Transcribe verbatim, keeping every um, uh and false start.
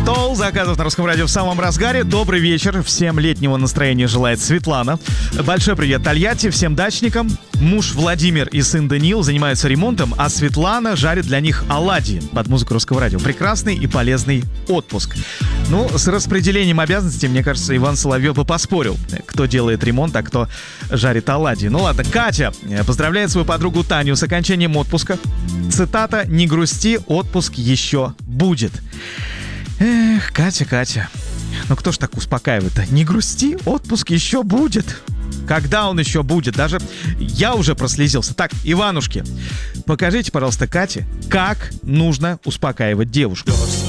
Стол заказов на Русском радио в самом разгаре. Добрый вечер. Всем летнего настроения желает Светлана. Большой привет Тольятти, всем дачникам. Муж Владимир и сын Даниил занимаются ремонтом, а Светлана жарит для них оладьи под музыку Русского радио. Прекрасный и полезный отпуск. Ну, с распределением обязанностей, мне кажется, Иван Соловьев бы поспорил, кто делает ремонт, а кто жарит оладьи. Ну ладно, Катя поздравляет свою подругу Таню с окончанием отпуска. Цитата: «Не грусти, отпуск еще будет». Эх, Катя, Катя, ну кто ж так успокаивает-то? Не грусти, отпуск еще будет. Когда он еще будет? Даже я уже прослезился. Так, Иванушки, покажите, пожалуйста, Кате, как нужно успокаивать девушку.